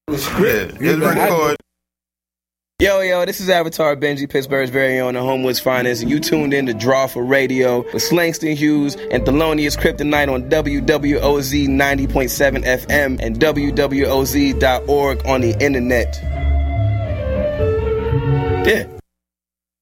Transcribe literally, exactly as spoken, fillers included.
Yeah, it's record. Yo, yo, this is Avatar Benji, Pittsburgh's very own, the Homewood's finest, and you tuned in to Draw for Radio with Slangston Hughes and Thelonious Kryptonite on W W O Z ninety point seven F M and W W O Z dot org on the internet. Yeah.